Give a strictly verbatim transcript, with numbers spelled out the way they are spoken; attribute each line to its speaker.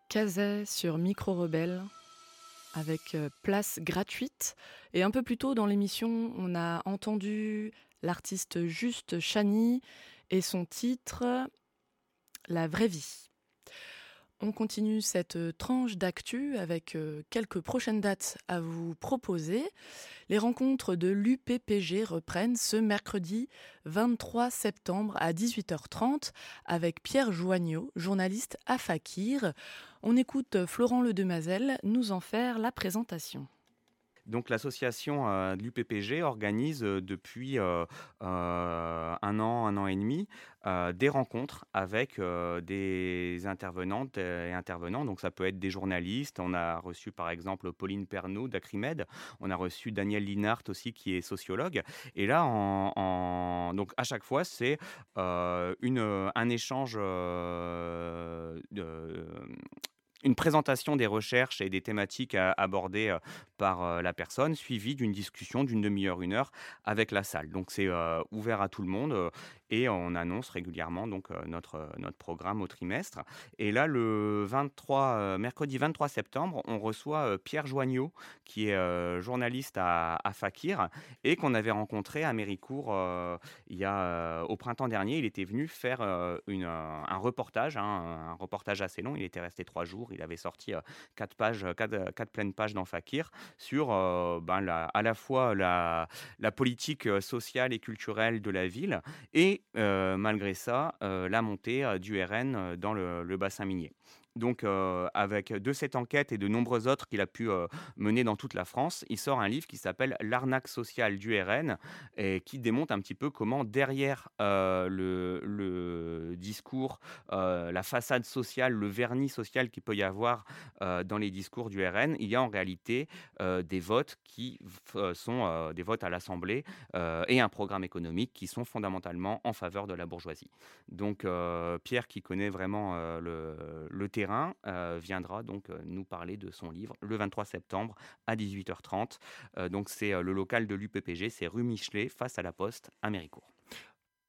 Speaker 1: Cazet sur Micro Rebelle avec euh, place gratuite. Et un peu plus tôt dans l'émission, on a entendu l'artiste Juste Chani et son titre La vraie vie. On continue cette euh, tranche d'actu avec euh, quelques prochaines dates à vous proposer. Les rencontres de l'U P P G reprennent ce mercredi vingt-trois septembre à dix-huit heures trente avec Pierre Joignot, journaliste à Fakir. On écoute Florent Ledemazel nous en faire la présentation.
Speaker 2: Donc l'association euh, de l'U P P G organise euh, depuis euh, euh, un an, un an et demi, euh, des rencontres avec euh, des intervenantes et intervenants. Donc ça peut être des journalistes. On a reçu par exemple Pauline Pernaud d'Acrimed. On a reçu Daniel Linhart aussi qui est sociologue. Et là, en, en- donc à chaque fois, c'est euh, une, un échange euh, de une présentation des recherches et des thématiques à- abordées euh, par euh, la personne, suivie d'une discussion d'une demi-heure, une heure avec la salle. Donc c'est euh, ouvert à tout le monde euh, et on annonce régulièrement donc euh, notre, euh, notre programme au trimestre. Et là, le vingt-trois, euh, mercredi vingt-trois septembre, on reçoit euh, Pierre Joignot, qui est euh, journaliste à, à Fakir et qu'on avait rencontré à Méricourt euh, il y a, euh, au printemps dernier. Il était venu faire euh, une, un, un reportage, hein, un reportage assez long. Il était resté trois jours. Il avait sorti euh, quatre pages, euh, quatre, euh, quatre pleines pages dans Fakir sur euh, ben, la, à la fois la, la politique euh, sociale et culturelle de la ville et euh, malgré ça, euh, la montée euh, du R N euh, dans le, le bassin minier. Donc, euh, avec de cette enquête et de nombreuses autres qu'il a pu euh, mener dans toute la France, il sort un livre qui s'appelle L'arnaque sociale du R N et qui démontre un petit peu comment derrière euh, le, le discours, euh, la façade sociale, le vernis social qu'il peut y avoir euh, dans les discours du R N, il y a en réalité euh, des votes qui f- euh, sont euh, des votes à l'Assemblée euh, et un programme économique qui sont fondamentalement en faveur de la bourgeoisie. Donc euh, Pierre, qui connaît vraiment euh, le, le terrain, euh, viendra donc euh, nous parler de son livre le vingt-trois septembre à dix-huit heures trente. Euh, donc c'est euh, le local de l'U P P G, c'est rue Michelet, face à la Poste, à Méricourt.